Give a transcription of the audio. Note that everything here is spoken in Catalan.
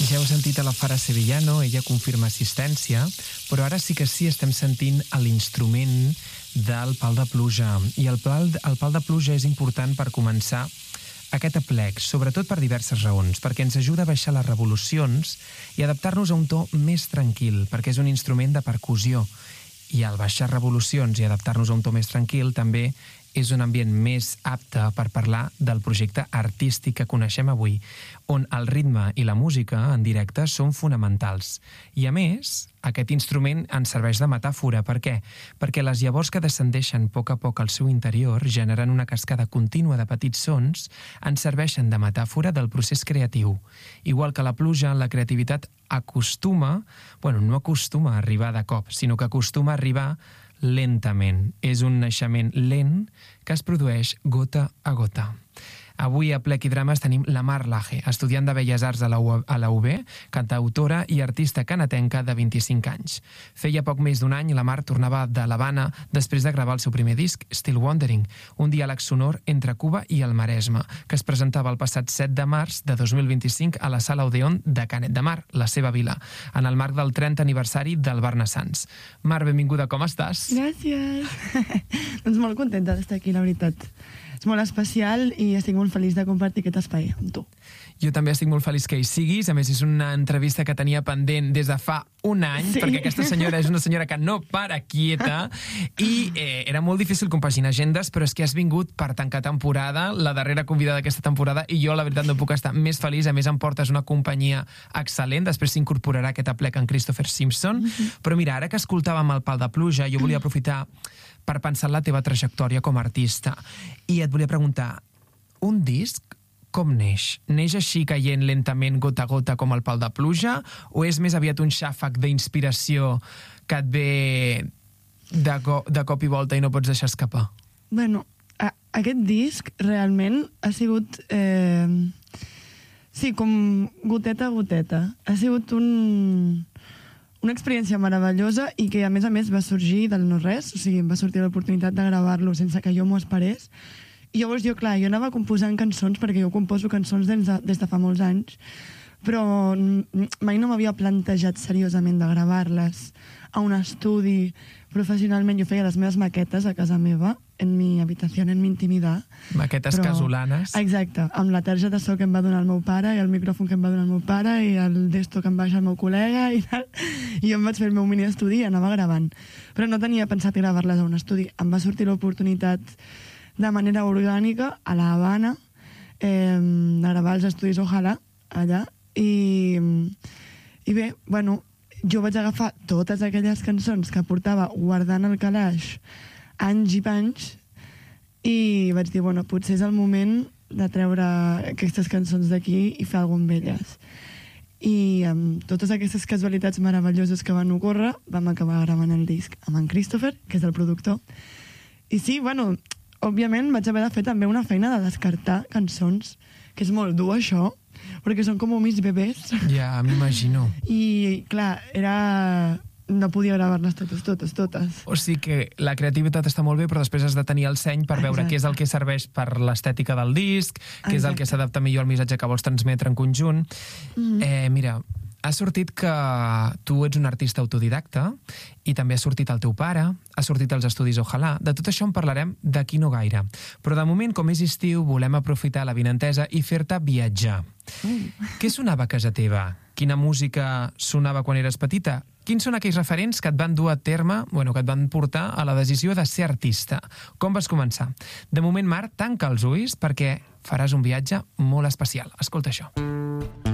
Ja heu sentit a la Fara Sevillano, ella confirma assistència, però ara sí que sí estem sentint l'instrument del pal de pluja. I el pal de pluja és important per començar aquest aplec, sobretot per diverses raons, perquè ens ajuda a baixar les revolucions i adaptar-nos a un to més tranquil, perquè és un instrument de percussió. I al baixar revolucions i adaptar-nos a un to més tranquil també és un ambient més apte per parlar del projecte artístic que coneixem avui, on el ritme i la música en directe són fonamentals. I a més, aquest instrument ens serveix de metàfora. Per què? Perquè les llavors que descendeixen a poc al seu interior, generant una cascada contínua de petits sons, ens serveixen de metàfora del procés creatiu. Igual que la pluja, la creativitat no acostuma a arribar de cop, sinó que acostuma a arribar lentament. És un naixement lent que es produeix gota a gota. Avui a Plec i Drames tenim la Mar Laje, estudiant de Belles Arts a la UB, cantautora i artista canatenca de 25 anys. Feia poc més d'un any la Mar tornava de l'Havana després de gravar el seu primer disc, Still Wondering, un diàleg sonor entre Cuba i el Maresme, que es presentava el passat 7 de març de 2025 a la Sala Odeon de Canet de Mar, la seva vila, en el marc del 30 aniversari del Barnassans. Mar, benvinguda, com estàs? Gràcies. Doncs molt contenta d'estar aquí, la veritat. És molt especial i estic molt feliç de compartir aquest espai amb tu. Jo també estic molt feliç que hi siguis. A més, és una entrevista que tenia pendent des de fa un any, sí, perquè aquesta senyora és una senyora que no para quieta i era molt difícil compaginar agendes, però és que has vingut per tancar temporada, la darrera convidada d'aquesta temporada, i jo, la veritat, no puc estar més feliç. A més, em portes una companyia excel·lent. Després s'incorporarà aquest aplec en Christopher Simpson. Però mira, ara que escoltàvem el Pal de Pluja, jo volia aprofitar per pensar en la teva trajectòria com a artista. I et volia preguntar, un disc com neix? Neix així caient lentament gota a gota com el Pal de Pluja? O és més aviat un xàfec d'inspiració que et ve de cop i volta i no pots deixar escapar? Bueno, aquest disc realment ha sigut... sí, com goteta a goteta. Ha sigut una experiència meravellosa i que, a més, va sorgir del no-res. O sigui, em va sortir l'oportunitat de gravar-lo sense que jo m'ho esperés. I llavors jo anava composant cançons, perquè jo composo cançons des de fa molts anys, però mai no m'havia plantejat seriosament de gravar-les a un estudi professionalment. Jo feia les meves maquetes a casa meva, en mi habitació, en mi intimitat. Maquetes casolanes. Exacte, amb la targeta de so que em va donar el meu pare, i el micròfon que em va donar el meu pare, i el desto que em va deixar el meu col·lega, i tal. I jo em vaig fer el meu mini estudi i anava gravant. Però no tenia pensat gravar-les a un estudi. Em va sortir l'oportunitat de manera orgànica a la Habana, de gravar els estudis Ojalà, allà. I bé, bueno, jo vaig agafar totes aquelles cançons que portava guardant al calaix anys i panys i vaig dir, bueno, potser és el moment de treure aquestes cançons d'aquí i fer alguna amb elles. I amb totes aquestes casualitats meravelloses que van ocórrer, vam acabar gravant el disc amb en Christopher, que és el productor. I sí, bueno, òbviament vaig haver de fer també una feina de descartar cançons, que és molt dur això, perquè són com mis bebès. Ja, m'imagino. I, clar, no podia gravar-les totes. O sigui que la creativitat està molt bé, però després has de tenir el seny per veure què és el que serveix per l'estètica del disc, què és el que s'adapta millor al missatge que vols transmetre en conjunt. Mira, ha sortit que tu ets un artista autodidacta i també ha sortit el teu pare, ha sortit els estudis Ojalà. De tot això en parlarem d'aquí no gaire. Però de moment, com és estiu, volem aprofitar l'avinentesa i fer-te viatjar. Què sonava a casa teva? Quina música sonava quan eres petita? Quins són aquells referents que et van dur a terme, que et van portar a la decisió de ser artista? Com vas començar? De moment, Mar, tanca els ulls perquè faràs un viatge molt especial. Escolta això.